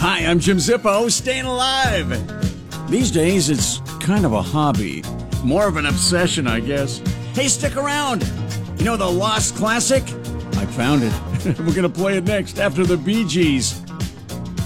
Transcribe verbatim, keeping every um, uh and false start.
Hi, I'm Jim Zippo, staying alive. These days, it's kind of a hobby. More of an obsession, I guess. Hey, stick around. You know the Lost Classic? I found it. We're going to play it next after the Bee Gees.